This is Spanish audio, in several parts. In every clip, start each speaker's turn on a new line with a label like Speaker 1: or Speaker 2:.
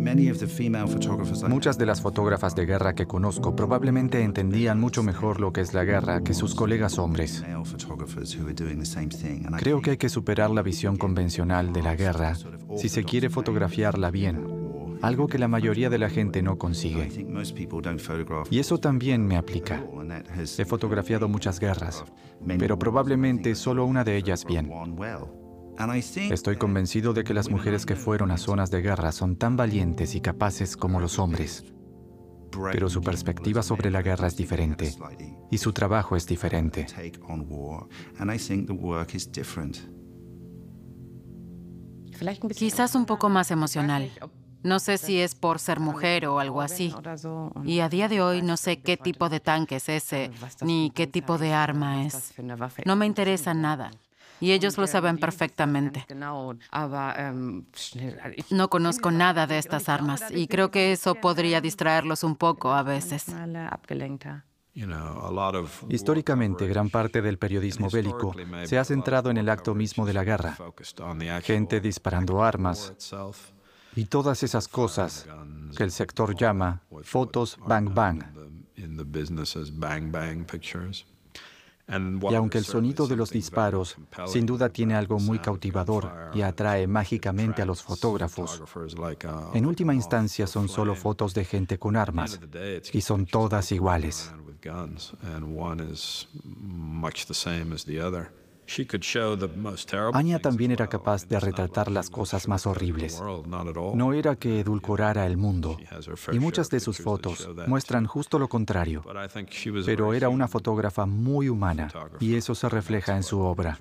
Speaker 1: Muchas de las fotógrafas de guerra que conozco probablemente entendían mucho mejor lo que es la guerra que sus colegas hombres. Creo que hay que superar la visión convencional de la guerra si se quiere fotografiarla bien, algo que la mayoría de la gente no consigue. Y eso también me aplica. He fotografiado muchas guerras, pero probablemente solo una de ellas bien. Estoy convencido de que las mujeres que fueron a zonas de guerra son tan valientes y capaces como los hombres. Pero su perspectiva sobre la guerra es diferente y su trabajo es diferente.
Speaker 2: Quizás un poco más emocional. No sé si es por ser mujer o algo así. Y a día de hoy no sé qué tipo de tanque es ese, ni qué tipo de arma es. No me interesa nada. Y ellos lo saben perfectamente. No conozco nada de estas armas y creo que eso podría distraerlos un poco a veces.
Speaker 1: Históricamente, gran parte del periodismo bélico se ha centrado en el acto mismo de la guerra. Gente disparando armas y todas esas cosas que el sector llama fotos bang bang. Y aunque el sonido de los disparos sin duda tiene algo muy cautivador y atrae mágicamente a los fotógrafos, en última instancia son solo fotos de gente con armas y son todas iguales. Anya también era capaz de retratar las cosas más horribles. No era que edulcorara el mundo, y muchas de sus fotos muestran justo lo contrario. Pero era una fotógrafa muy humana, y eso se refleja en su obra.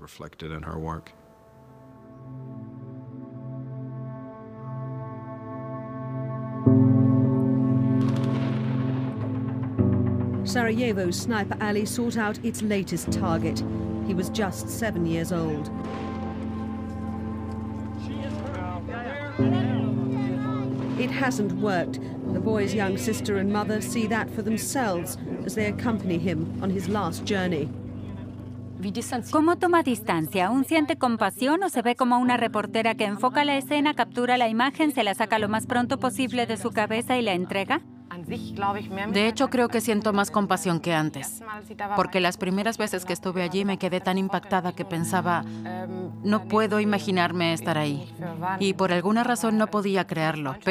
Speaker 3: Sarajevo's Sniper Alley sought out its latest target. He was just 7 years old. It hasn't worked. The boy's young sister and mother see that for themselves as they accompany him on his last journey.
Speaker 4: ¿Cómo toma distancia? ¿Aún siente compasión o se ve como una reportera que enfoca la escena, captura la imagen, se la saca lo más pronto posible de su cabeza y la entrega?
Speaker 2: De hecho, creo que siento más compasión que antes, porque las primeras veces que estuve allí me quedé tan impactada que pensaba, no puedo imaginarme estar ahí. Y por alguna razón no podía creerlo.